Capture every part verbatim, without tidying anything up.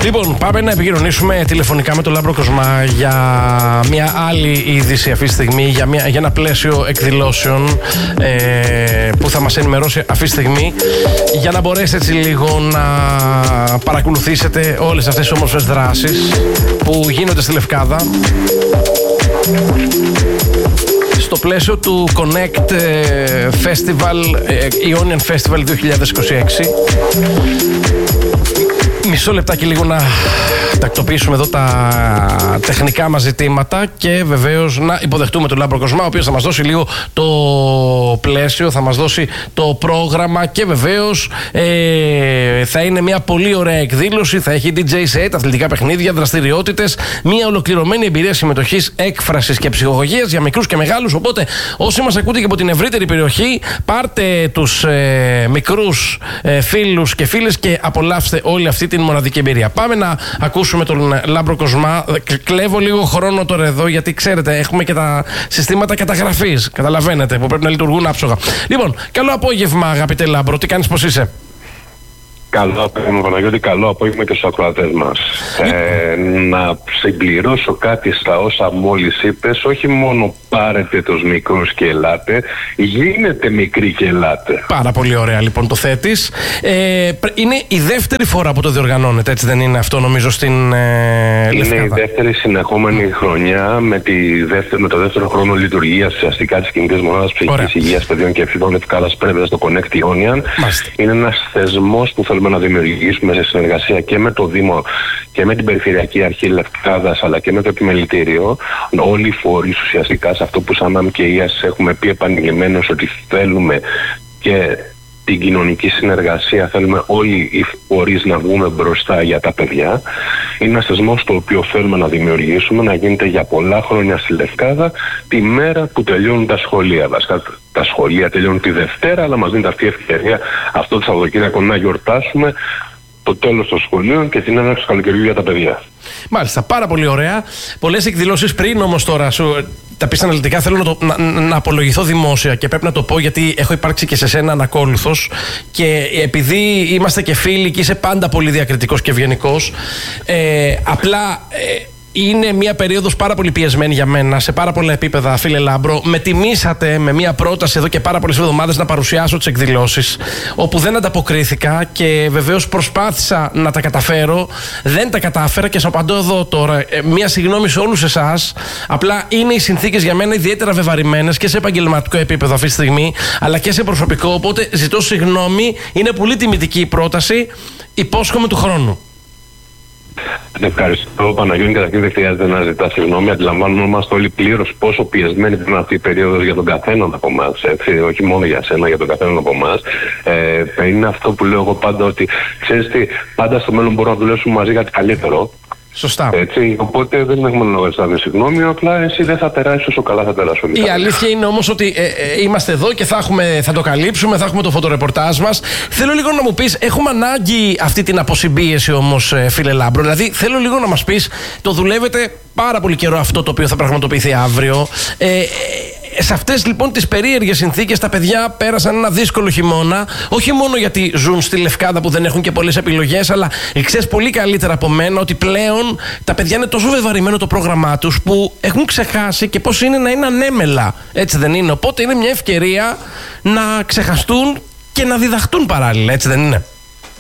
Λοιπόν, πάμε να επικοινωνήσουμε τηλεφωνικά με τον Λάμπρο Κοσμά για μια άλλη είδηση αυτή τη στιγμή, για, μια, για ένα πλαίσιο εκδηλώσεων ε, που θα μας ενημερώσει αυτή τη στιγμή, για να μπορέσετε έτσι λίγο να παρακολουθήσετε όλες αυτές τις όμορφες δράσεις που γίνονται στη Λευκάδα στο πλαίσιο του Connect Festival, Ionian Festival δύο χιλιάδες είκοσι έξι. Μισό λεπτάκι λίγο να τακτοποιήσουμε εδώ τα τεχνικά μας ζητήματα και βεβαίως να υποδεχτούμε τον Λάμπρο Κοσμά, ο οποίος θα μας δώσει λίγο το πλαίσιο, θα μας δώσει το πρόγραμμα και βεβαίως ε, θα είναι μια πολύ ωραία εκδήλωση, θα έχει ντι τζέι set, αθλητικά παιχνίδια, δραστηριότητες, μια ολοκληρωμένη εμπειρία συμμετοχής, έκφρασης και ψυχαγωγίας για μικρούς και μεγάλους. Οπότε όσοι μας ακούτε και από την ευρύτερη περιοχή, πάρτε τους ε, μικρούς ε, φίλους και φίλες και απολαύστε όλη αυτή την μοναδική εμπειρία. Πάμε να ακούσουμε τον Λάμπρο Κοσμά. Κλέβω λίγο χρόνο τώρα εδώ, γιατί ξέρετε, έχουμε και τα συστήματα καταγραφής. Καταλαβαίνετε, που πρέπει να λειτουργούν άψογα. Λοιπόν, καλό απόγευμα, αγαπητέ Λάμπρο. Τι κάνεις, πώς είσαι? Καλό απόγευμα, Παναγιώτη, καλό απόγευμα και στους ακροατές μας. Ε, να συμπληρώσω κάτι στα όσα μόλις είπες. Όχι μόνο πάρετε τους μικρούς και ελάτε, γίνετε μικροί και ελάτε. Πάρα πολύ ωραία λοιπόν το θέτεις. Ε, είναι η δεύτερη φορά που το διοργανώνετε, έτσι δεν είναι αυτό, νομίζω, στην ε, Λευκάδα? Είναι η δεύτερη συνεχόμενη χρονιά με, τη δεύτερη, με το δεύτερο χρόνο λειτουργίας ουσιαστικά της Κινητής Μονάδας Ψυχικής Υγείας Παιδιών και Εφήβων Λευκάδας Πρέβεζα στο Connect Ionian. Είναι ένας θεσμός που θέλουμε να δημιουργήσουμε σε συνεργασία και με το Δήμο και με την Περιφερειακή Αρχή Λευκάδας, αλλά και με το Επιμελητήριο. Όλοι οι φορείς ουσιαστικά, σε αυτό που σαν ΝΑΜ και ΙΑΣ έχουμε πει επανειλημμένως, ότι θέλουμε και την κοινωνική συνεργασία, θέλουμε όλοι οι φορείς να βγούμε μπροστά για τα παιδιά. Είναι ένας θεσμός το οποίο θέλουμε να δημιουργήσουμε, να γίνεται για πολλά χρόνια στη Λευκάδα, τη μέρα που τελειώνουν τα σχολεία. Βασικά τα σχολεία τελειώνουν τη Δευτέρα, αλλά μας δίνεται αυτή η ευκαιρία αυτό το Σαββατοκύριακο να γιορτάσουμε το τέλος των σχολείων και την έναρξη του καλοκαιριού για τα παιδιά. Μάλιστα, πάρα πολύ ωραία. Πολλές εκδηλώσεις. Πριν όμως τώρα σου τα πεις αναλυτικά, θέλω να, το, να, να απολογηθώ δημόσια και πρέπει να το πω, γιατί έχω υπάρξει και σε σένα ανακόλουθος και επειδή είμαστε και φίλοι και είσαι πάντα πολύ διακριτικός και ευγενικός, ε, απλά ε, είναι μια περίοδος πάρα πολύ πιεσμένη για μένα σε πάρα πολλά επίπεδα, φίλε Λάμπρο. Με τιμήσατε με μια πρόταση εδώ και πάρα πολλές εβδομάδες να παρουσιάσω τις εκδηλώσεις, όπου δεν ανταποκρίθηκα και βεβαίως προσπάθησα να τα καταφέρω. Δεν τα κατάφερα και σας απαντώ εδώ τώρα. Μια συγγνώμη σε όλους εσάς. Απλά είναι οι συνθήκες για μένα ιδιαίτερα βεβαρημένες και σε επαγγελματικό επίπεδο αυτή τη στιγμή, αλλά και σε προσωπικό. Οπότε ζητώ συγγνώμη. Είναι πολύ τιμητική η πρόταση. Υπόσχομαι του χρόνου. Ευχαριστώ, Παναγιώτη. Καταρχήν δεν χρειάζεται να ζητά συγγνώμη. Αντιλαμβάνομαστε όλοι πλήρως πόσο πιεσμένη είναι αυτή η περίοδος για τον καθέναν από εμάς. Όχι μόνο για σένα, για τον καθέναν από εμάς. Ε, είναι αυτό που λέω εγώ πάντα, ότι ξέρεις τι, πάντα στο μέλλον μπορούμε να δουλέψουμε μαζί για κάτι καλύτερο. Σωστά. Έτσι, οπότε δεν έχουμε να ζητάμε συγγνώμη, απλά εσύ δεν θα περάσει όσο καλά θα περάσουν. Η αλήθεια είναι όμως ότι ε, ε, είμαστε εδώ και θα, έχουμε, θα το καλύψουμε, θα έχουμε το φωτορεπορτάζ μας. Θέλω λίγο να μου πεις, έχουμε ανάγκη αυτή την αποσυμπίεση όμως, ε, φίλε Λάμπρο. Δηλαδή, θέλω λίγο να μας πεις, το δουλεύετε πάρα πολύ καιρό αυτό το οποίο θα πραγματοποιηθεί αύριο. Ε, Σε αυτές λοιπόν τις περίεργες συνθήκες τα παιδιά πέρασαν ένα δύσκολο χειμώνα, όχι μόνο γιατί ζουν στη Λευκάδα που δεν έχουν και πολλές επιλογές, αλλά ξέρεις πολύ καλύτερα από μένα ότι πλέον τα παιδιά είναι τόσο βεβαρημένο το πρόγραμμά τους που έχουν ξεχάσει και πώς είναι να είναι ανέμελα. Έτσι δεν είναι? Οπότε είναι μια ευκαιρία να ξεχαστούν και να διδαχτούν παράλληλα, έτσι δεν είναι?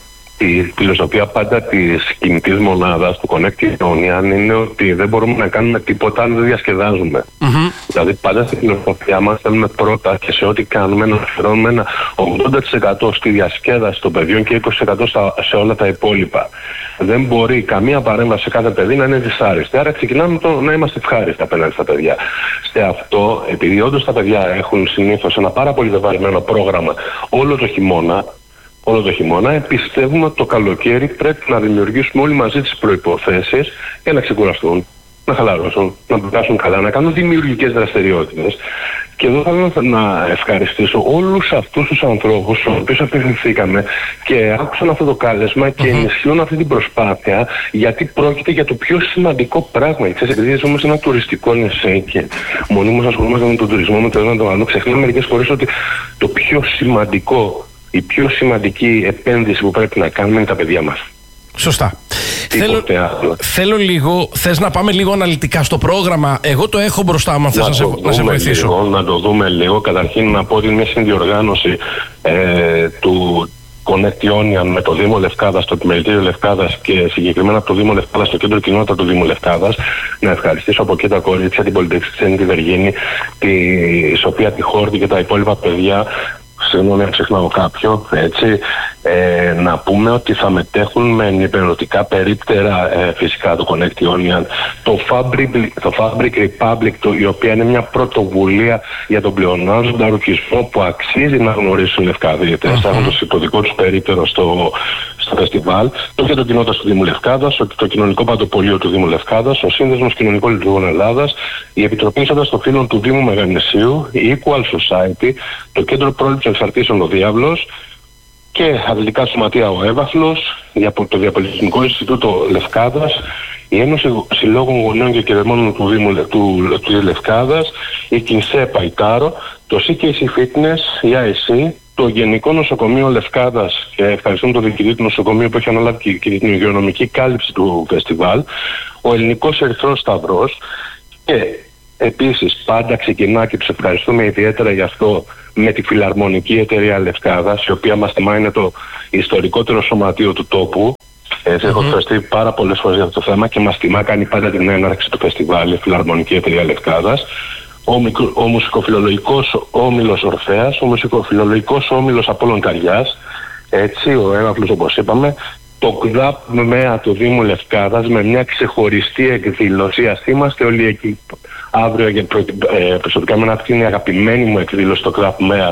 Η φιλοσοφία πάντα της Κινητής Μονάδας του Connect Ionian είναι ότι δεν μπορούμε να κάνουμε τίποτα αν δεν διασκεδάζουμε. Mm-hmm. Δηλαδή πάντα στη φιλοσοφία μας θέλουμε πρώτα και σε ό,τι κάνουμε να αφιερώνουμε ένα ογδόντα τοις εκατό στη διασκέδαση των παιδιών και είκοσι τοις εκατό σε όλα τα υπόλοιπα. Δεν μπορεί καμία παρέμβαση σε κάθε παιδί να είναι δυσάρεστη. Άρα ξεκινάμε το να είμαστε ευχάριστοι απέναντι στα παιδιά. Σε αυτό, επειδή όντως τα παιδιά έχουν συνήθως ένα πάρα πολύ βεβαρημένο πρόγραμμα όλο το χειμώνα, όλο το χειμώνα, πιστεύουμε ότι το καλοκαίρι πρέπει να δημιουργήσουμε όλοι μαζί τις προϋποθέσεις για να ξεκουραστούν, να χαλαρώσουν, να περάσουν καλά, να κάνουν δημιουργικές δραστηριότητες. Και εδώ θέλω να ευχαριστήσω όλους αυτούς τους ανθρώπους στους οποίους απευθυνθήκαμε και άκουσαν αυτό το κάλεσμα και ενισχύουν αυτή την προσπάθεια, γιατί πρόκειται για το πιο σημαντικό πράγμα. Ξέρετε, επειδή ζούμε σε ένα τουριστικό νησί και μονίμως ασχολούμαστε με τον τουρισμό, με το ένα το άλλο, ξεχνάμε μερικές φορές ότι το πιο σημαντικό, η πιο σημαντική επένδυση που πρέπει να κάνουμε είναι τα παιδιά μας. Σωστά. Θέλω, θέλω λίγο, θες να πάμε λίγο αναλυτικά στο πρόγραμμα? Εγώ το έχω μπροστά μου, αν θες να, να, σε, να σε βοηθήσω. Λίγο, να το δούμε λίγο. Καταρχήν να πω ότι είναι μια συνδιοργάνωση ε, του Connect Ionian με το Δήμο Λευκάδας, το Επιμελητήριο Λευκάδας και συγκεκριμένα από το Δήμο Λευκάδας, το Κέντρο Κοινότητα του Δήμου Λευκάδας. Να ευχαριστήσω από εκεί τα κορίτσια, την Πολυτεχνική, τη Βεργίνη, τη Σοφία, τη Χόρτη και τα υπόλοιπα παιδιά. Συγγνώμη αν ξεχνάω κάποιο, έτσι, ε, να πούμε ότι θα μετέχουν με ενυπηρωτικά περίπτερα ε, φυσικά το Connect Ionian, το Fabric, το Fabric Republic, το, η οποία είναι μια πρωτοβουλία για τον πλεονάζοντα ρουχισμό που αξίζει να γνωρίσουν οι Λευκαδίτες. Θα έχουν το, το δικό τους περίπτερο στο, στο φεστιβάλ, το Κέντρο Κοινότητας του Δήμου Λευκάδας, το, το Κοινωνικό Παντοπολείο του Δήμου Λευκάδας, ο Σύνδεσμος Κοινωνικών Λειτουργών Ελλάδας, η Επιτροπή Ισότητας των Φύλων του Δήμου Μεγανησίου, η Equal Society, το Κέντρο Πρόληψης Εξαρτήσεων ο Διάβλος και Αθλητικά Σωματεία ο Έβαθλος, το Διαπολιτισμικό Ινστιτούτο Λευκάδας, η Ένωση Συλλόγων Γονέων και Κερδεμόνων του Δήμου του, του Λευκάδας, η Κινσέ Παϊτάρο, το σι κέι σι Fitness, η άι σι, το Γενικό Νοσοκομείο Λευκάδας, και ευχαριστούμε τον διοικητή του νοσοκομείου που έχει αναλάβει και την υγειονομική κάλυψη του φεστιβάλ, ο Ελληνικός Ερυθρός Σταυρός και επίσης πάντα ξεκινά, και τους ευχαριστούμε ιδιαίτερα γι' αυτό, με τη Φιλαρμονική Εταιρεία Λευκάδας, η οποία μας τιμά, είναι το ιστορικότερο σωματείο του τόπου. Έτσι, mm-hmm. Έχω εκφραστεί πάρα πολλές φορές για αυτό το θέμα και μας τιμά, κάνει πάντα την έναρξη του φεστιβάλ, η Φιλαρμονική Εταιρεία Λευκάδας. Ο, μικρο, ο Μουσικοφιλολογικός Όμιλος Ορφέας, ο Μουσικοφιλολογικός Όμιλος Απόλλων Καριάς, έτσι, ο Έβαυλος όπως είπαμε, το ΚΔΑΠ ΜΕΑ του Δήμου Λευκάδας με μια ξεχωριστή εκδήλωση. Ας είμαστε όλοι εκεί αύριο, για προ, ε, προσωπικά με αυτή είναι η αγαπημένη μου εκδήλωση στο ΚΔΑΠ ΜΕΑ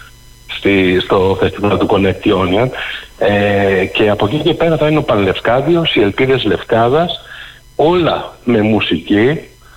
στη, στο φεστιβάλ του Connect Ionian, ε, και από εκεί και πέρα θα είναι ο Πανλευκάδιος, οι Ελπίδες Λευκάδας, όλα με μουσική,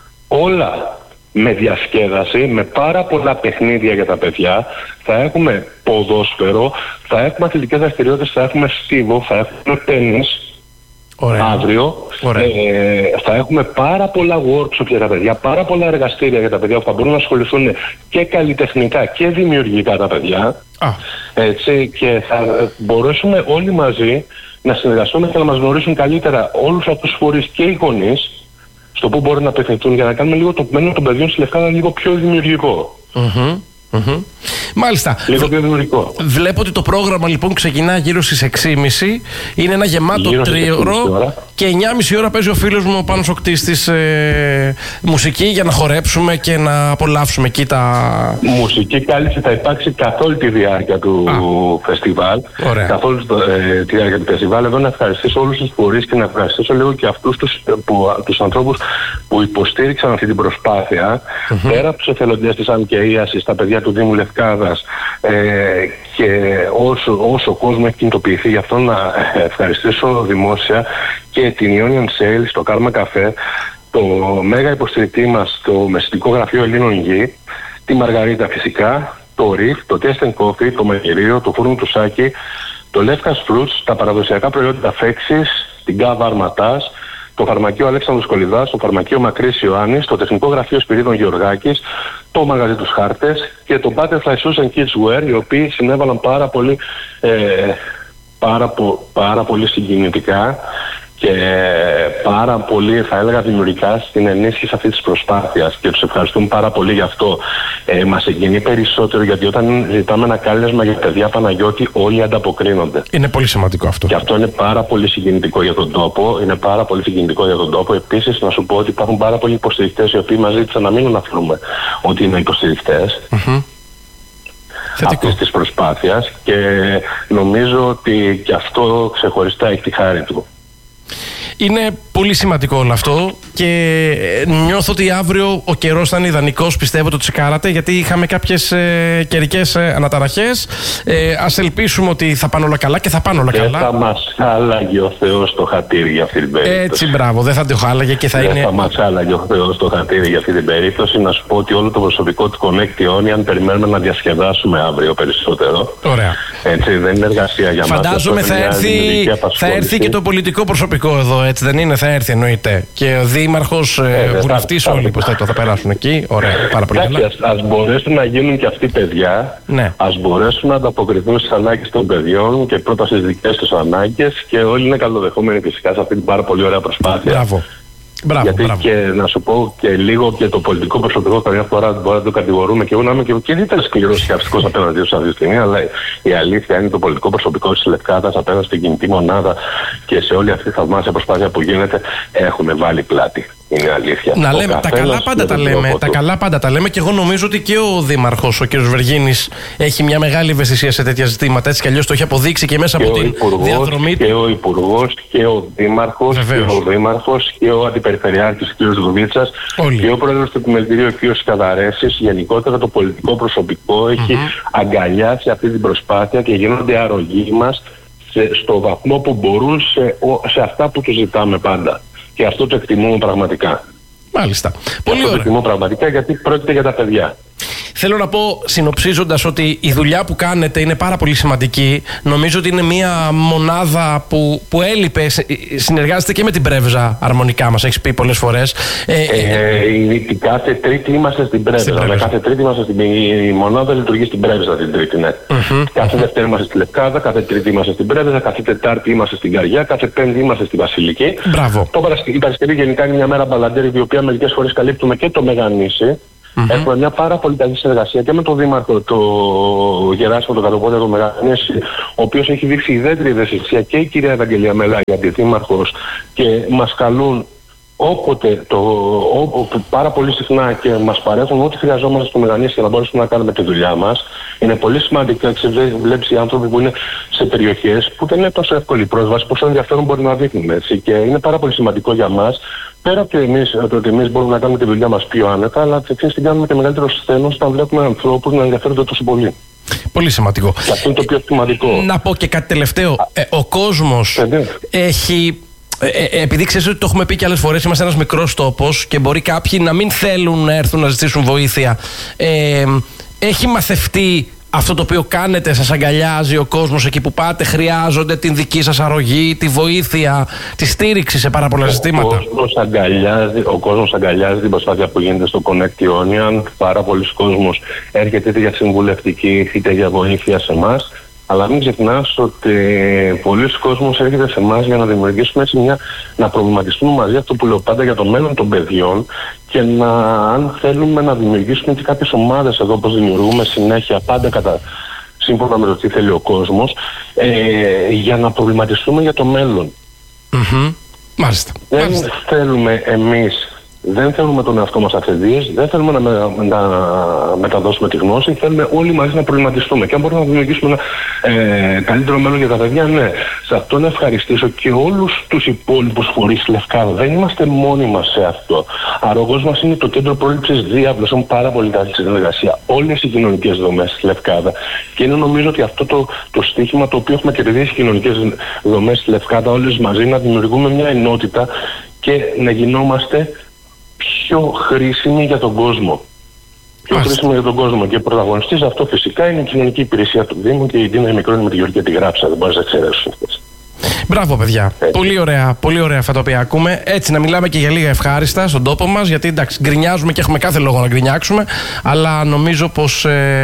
όλα με διασκέδαση, με πάρα πολλά παιχνίδια για τα παιδιά. Θα έχουμε ποδόσφαιρο, θα έχουμε αθλητικές δραστηριότητες, θα έχουμε στίβο, θα έχουμε τένις. Ωραία. Αύριο. Ωραία. Ε, θα έχουμε πάρα πολλά workshops για τα παιδιά, πάρα πολλά εργαστήρια για τα παιδιά που θα μπορούν να ασχοληθούν και καλλιτεχνικά και δημιουργικά τα παιδιά. Α. Έτσι, και θα μπορέσουμε όλοι μαζί να συνεργαστούμε και να μας γνωρίσουν καλύτερα όλους αυτούς τους φορείς και οι γονείς στο που μπορούν να απευθυνθούν, για να κάνουμε λίγο το μέλλον των παιδιών στη Λευκάδα λίγο πιο δημιουργικό. Mm-hmm. Mm-hmm. Μάλιστα. Λίγο πιο δημιουργικό. Βλέπω ότι το πρόγραμμα λοιπόν ξεκινά γύρω στις έξι και μισή. Είναι ένα γεμάτο τριώρο και εννιά και μισή ώρα παίζει ο φίλος μου ο Πάνος ο Κτίστης ε, μουσική για να χορέψουμε και να απολαύσουμε εκεί τα... Μουσική κάλυψη θα υπάρξει καθ' όλη τη διάρκεια του Α. φεστιβάλ. Καθ' όλη ε, τη διάρκεια του φεστιβάλ. Εδώ να ευχαριστήσω όλους τους φορείς και να ευχαριστήσω λίγο και αυτούς τους, που, τους ανθρώπους που υποστήριξαν αυτή την προσπάθεια. Mm-hmm. Πέρα από τους εθελοντές της ΑΜΚΕΙΑΣης, τα παιδιά του Δήμου Λευκάδας, ε, και όσο, όσο ο κόσμος έχει κινητοποιηθεί, γι' αυτό να ευχαριστήσω δημόσια και την Ionian Sales, το Karma Café, το μέγα υποστηρικτή μας, το Μεσητικό Γραφείο Ελλήνων Γη, τη Μαργαρίτα φυσικά, το Ριφ, το Test and Coffee, το Μεγυρίο, το Φούρνο του Σάκη, το Λεύκας Fruits, τα παραδοσιακά προϊόντα Φέξης, την Γκάβα Αρματάς, το Φαρμακείο Αλέξανδρος Κολυδάς, το Φαρμακείο Μακρύς Ιωάννης, το Τεχνικό Γραφείο Σπυρίδων Γεωργάκης, το Μαγαζί τους Χάρτες και το Butterfly Shoes and Kids Wear, οι οποίοι συνέβαλαν πάρα πολύ, ε, πάρα, πο, πάρα πολύ συγκινητικά και πάρα πολύ, θα έλεγα, δημιουργικά στην ενίσχυση αυτής της προσπάθειας, και τους ευχαριστούμε πάρα πολύ γι' αυτό. Ε, μας εγκινεί περισσότερο, γιατί όταν ζητάμε ένα κάλεσμα για παιδιά Παναγιώτη, όλοι ανταποκρίνονται. Είναι πολύ σημαντικό αυτό. Και αυτό είναι πάρα πολύ συγκινητικό για τον τόπο. Είναι πάρα πολύ συγκινητικό για τον τόπο. Επίσης, να σου πω ότι υπάρχουν πάρα πολλοί υποστηρικτές οι οποίοι μας ζήτησαν να μην αναφέρουμε ότι είναι υποστηρικτές. Mm-hmm. Αυτής της προσπάθειας, και νομίζω ότι και αυτό ξεχωριστά έχει τη χάρη του. Είναι πολύ σημαντικό όλο αυτό και νιώθω ότι αύριο ο καιρός θα είναι ιδανικός, πιστεύω το τσεκάρατε, γιατί είχαμε κάποιες ε, καιρικές ε, αναταραχές. Ε, ας ελπίσουμε ότι θα πάνε όλα καλά και θα πάνε όλα δεν καλά. Δεν θα μας χάλαγε ο Θεός το χατήρι για αυτή την περίπτωση. Έτσι, μπράβο, δεν θα το χάλαγε και θα δεν είναι... Δεν θα μας χάλαγε ο Θεός το χατήρι για αυτή την περίπτωση. Να σου πω ότι όλο το προσωπικό του Connect Ionian περιμένουμε να διασκεδάσουμε αύριο περισσότερο. Ωραία. Έτσι, δεν είναι εργασία για μας. Φαντάζομαι θα έρθει, θα έρθει και το πολιτικό προσωπικό εδώ, έτσι δεν είναι? Θα έρθει εννοείται. Και ο Δήμος δήμαρχος, ε, βουλευτής, όλοι υποθέτω θα περάσουν εκεί. Ωραία, πάρα πολύ καλά. Ας, ας μπορέσουν να γίνουν και αυτοί παιδιά, ναι. Ας μπορέσουν να ανταποκριθούν στις ανάγκες των παιδιών και πρώτα στις δικές τους ανάγκες, και όλοι είναι καλοδεχόμενοι φυσικά σε αυτή την πάρα πολύ ωραία προσπάθεια. Μπράβο. Μπράβο, Γιατί μπράβο. Και να σου πω και λίγο και το πολιτικό προσωπικό, καμιά φορά μπορεί να το κατηγορούμε και εγώ να είμαι και, και ιδιαίτερα σκληρός και αυστικός απέναντί τους αυτή τη στιγμή, αλλά η αλήθεια είναι το πολιτικό προσωπικό της Λευκάδας απέναντι στην κινητή μονάδα και σε όλη αυτή τη θαυμάσια προσπάθεια που γίνεται έχουν βάλει πλάτη. Είναι αλήθεια. Να λέμε, τα καλά πάντα τα λέμε. Τα καλά πάντα τα λέμε και εγώ νομίζω ότι και ο Δήμαρχος, ο κ. Βεργίνης, έχει μια μεγάλη ευαισθησία σε τέτοια ζητήματα. Έτσι κι αλλιώς το έχει αποδείξει και μέσα και από την υπουργός, διαδρομή του. Και ο Υπουργός και ο Δήμαρχος και ο Δήμαρχος και ο Αντιπεριφερειάρχης κ. Δουμίτσας και ο Πρόεδρος του Επιμελητηρίου κ. Σκαδαρέσης. Γενικότερα το πολιτικό προσωπικό έχει mm-hmm. αγκαλιάσει αυτή την προσπάθεια και γίνονται αρρωγοί μας σε, στο βαθμό που μπορούν σε, σε αυτά που τους ζητάμε πάντα. Και αυτό το εκτιμούμε πραγματικά. Μάλιστα. Και πολύ αυτό ωραία. Το εκτιμούμε πραγματικά γιατί πρόκειται για τα παιδιά. Θέλω να πω, συνοψίζοντας, ότι η δουλειά που κάνετε είναι πάρα πολύ σημαντική. Νομίζω ότι είναι μια μονάδα που, που έλειπε. Συνεργάζεται και με την Πρέβεζα αρμονικά, μας έχεις πει πολλές φορές. Ε, ε, κάθε Τρίτη είμαστε στην Πρέβεζα. Στην Πρέβεζα. Κάθε Τρίτη είμαστε στην η μονάδα, λειτουργεί στην Πρέβεζα την Τρίτη, ναι. Mm-hmm. Κάθε mm-hmm. Δευτέρα είμαστε στη Λευκάδα, κάθε Τρίτη είμαστε στην Πρέβεζα, κάθε Τετάρτη είμαστε στην Καριά, κάθε Πέμπτη είμαστε στη Βασιλική. Μπράβο. Το Παρασκευή, η Παρασκευή γενικά είναι μια μέρα μπαλαντέρη, η οποία μερικές φορές καλύπτουμε και το Μεγανήσι. Mm-hmm. Έχουμε μια πάρα πολύ καλή συνεργασία και με τον Δήμαρχο, το Γεράσιμο, τον Κατοπόδια, τον Μεγανέση, ο οποίος έχει δείξει ιδιαίτερη ευαισθησία, και η κυρία Ευαγγελία Μελάγη, αντιδήμαρχος, και μας καλούν όποτε, το, ό, πάρα πολύ συχνά, και μας παρέχουν ό,τι χρειαζόμαστε στο Μεγανέση για να μπορέσουμε να κάνουμε τη δουλειά μας. Είναι πολύ σημαντικό, βλέπεις οι άνθρωποι που είναι σε περιοχές που δεν είναι τόσο εύκολη πρόσβαση, πόσο ενδιαφέρον μπορεί να δείχνουν, έτσι. Και είναι πάρα πολύ σημαντικό για μας. Πέρα από το ότι εμείς μπορούμε να κάνουμε τη δουλειά μας πιο άνετα, αλλά επίσης την κάνουμε και μεγαλύτερο σθένος όταν βλέπουμε ανθρώπους να ενδιαφέρονται τόσο πολύ. Πολύ σημαντικό. Και αυτό είναι το πιο σημαντικό. Να πω και κάτι τελευταίο. Ε, ο κόσμος έχει. Ε, επειδή ξέρεις ότι το έχουμε πει και άλλες φορές, είμαστε ένας μικρός τόπος και μπορεί κάποιοι να μην θέλουν να έρθουν να ζητήσουν βοήθεια. Ε, έχει μαθευτεί αυτό το οποίο κάνετε, σας αγκαλιάζει ο κόσμος εκεί που πάτε, χρειάζονται την δική σας αρρωγή, τη βοήθεια, τη στήριξη σε πάρα πολλά ζητήματα. Ο κόσμος αγκαλιάζει, ο κόσμος αγκαλιάζει την προσπάθεια που γίνεται στο Connect Ionian. Πάρα πολλοί κόσμος έρχεται είτε για συμβουλευτική είτε για βοήθεια σε εμάς. Αλλά μην ξεχνάς ότι πολλοί κόσμος έρχεται σε εμάς για να δημιουργήσουμε έτσι μια, να προβληματιστούμε μαζί αυτό που λέω πάντα για το μέλλον των παιδιών, και να, αν θέλουμε να δημιουργήσουμε και κάποιες ομάδες εδώ, όπως δημιουργούμε συνέχεια πάντα κατά σύμφωνα με το τι θέλει ο κόσμος, ε, για να προβληματιστούμε για το μέλλον. Mm-hmm. Μάλιστα. Δεν Μάλιστα. θέλουμε εμείς, δεν θέλουμε τον εαυτό μας αυθεντίες, δεν θέλουμε να, με, να μεταδώσουμε τη γνώση, θέλουμε όλοι μαζί να προβληματιστούμε. Και αν μπορούμε να δημιουργήσουμε ένα ε, καλύτερο μέλλον για τα παιδιά, ναι. Σε αυτό να ευχαριστήσω και όλους τους υπόλοιπους φορείς Λευκάδα. Δεν είμαστε μόνοι μας σε αυτό. Αρρωγός μας είναι το κέντρο πρόληψης Διάβλος. Έχουμε πάρα πολύ καλή συνεργασία. Όλες οι κοινωνικές δομές στη Λευκάδα. Και είναι νομίζω ότι αυτό το, το στίχημα το οποίο έχουμε κερδίσει οι κοινωνικές δομές στη Λευκάδα, όλες μαζί, να δημιουργούμε μια ενότητα και να γινόμαστε πιο χρήσιμοι για τον κόσμο. Πιο χρήσιμοι για τον κόσμο. Και πρωταγωνιστής αυτό φυσικά είναι η κοινωνική υπηρεσία του Δήμου και η Δήμη Μικρόνη με τη Γεωργία τη Γράψα. Δεν μπορείς να εξαιρέσεις αυτές. Μπράβο, παιδιά. Πολύ ωραία, πολύ ωραία αυτά τα οποία ακούμε. Έτσι, να μιλάμε και για λίγα ευχάριστα στον τόπο μας. Γιατί εντάξει, γκρινιάζουμε και έχουμε κάθε λόγο να γκρινιάξουμε. Αλλά νομίζω πως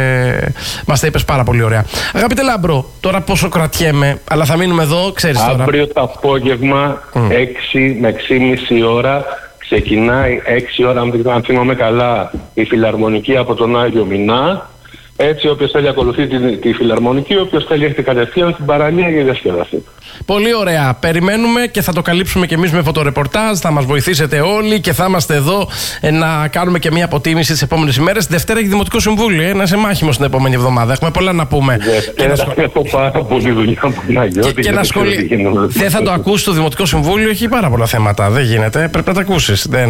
ε, μας τα είπες πάρα πολύ ωραία. Αγαπητέ Λάμπρο, τώρα πόσο κρατιέμαι, αλλά θα μείνουμε εδώ, ξέρεις τώρα. Αύριο το απόγευμα, mm. έξι με έξι και μισή ώρα. Ξεκινάει έξι ώρα, αν θυμάμαι καλά, η φιλαρμονική από τον Άγιο Μινά. Έτσι, όποιος θέλει ακολουθεί τη, τη φιλαρμονική, όποιος θέλει έρθει κατευθείαν στην παραλία για διασκέδαση. Πολύ ωραία. Περιμένουμε και θα το καλύψουμε και εμείς με φωτορεπορτάζ. Θα μας βοηθήσετε όλοι και θα είμαστε εδώ ε, να κάνουμε και μια αποτίμηση τις επόμενες ημέρες. Δευτέρα έχει Δημοτικό Συμβούλιο, ε, να είσαι μάχημος την επόμενη εβδομάδα. Έχουμε πολλά να πούμε. Δευτέρα θα έχω πάρα πολύ δουλειά που να γιώτη. Και, και να σχολεί. Δεν θα το ακούσει το Δημοτικό Συμβούλιο, έχει πάρα πολλά θέματα. Δεν γίνεται. Πρέπει να τα ακούσεις. Δεν...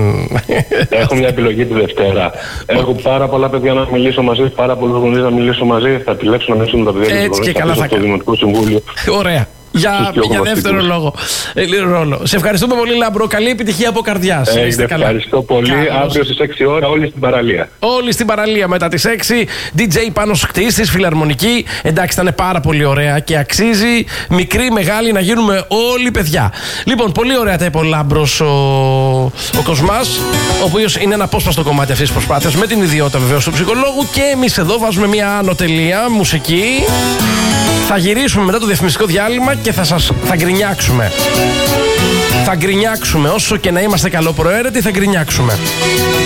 Έχω μια επιλογή τη Δευτέρα. Έχω πάρα πολλά παιδιά να μιλήσω μαζί, πάρα πολλούς γονείς να μιλήσω μαζί. Θα επιλέξω να μιλήσω με τα παιδιά έτσι και καλά θα στο Δημοτικό Συμβούλιο. Ωραία. Για, για δεύτερο λόγο. Ε, ρόλο. Σε ευχαριστούμε πολύ, Λάμπρο. Καλή επιτυχία από καρδιάς. Ε, ευχαριστώ πολύ. Καλώς. Αύριο στις έξι ώρα όλοι στην παραλία. Όλοι στην παραλία μετά τις έξι. ντι τζέι Πάνος Κτίστης, φιλαρμονική. Εντάξει, ήταν πάρα πολύ ωραία και αξίζει μικρή, μεγάλη να γίνουμε όλοι παιδιά. Λοιπόν, πολύ ωραία τα είπε ο Λάμπρος ο, ο Κοσμάς, ο οποίος είναι ένα απόσπαστο κομμάτι αυτής της προσπάθειας, με την ιδιότητα βεβαίως του ψυχολόγου. Και εμείς εδώ βάζουμε μια άνω τελεία, μουσική. Θα γυρίσουμε μετά το διαφημιστικό διάλειμμα και θα σας θα γκρινιάξουμε. Θα γκρινιάξουμε όσο και να είμαστε καλοπροαίρετοι, θα γκρινιάξουμε.